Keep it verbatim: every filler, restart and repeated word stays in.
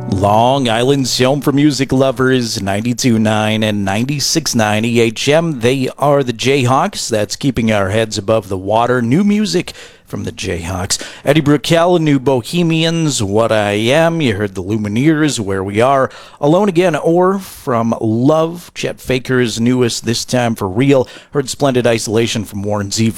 Long Island's home for music lovers, ninety-two point nine and ninety-six point nine E H M. They are the Jayhawks. That's keeping our heads above the water. New music from the Jayhawks. Eddie Brickell, New Bohemians, What I Am. You heard the Lumineers, Where We Are. Alone Again, or from Love, Chet Faker's newest, this time for real. Heard Splendid Isolation from Warren Zevon.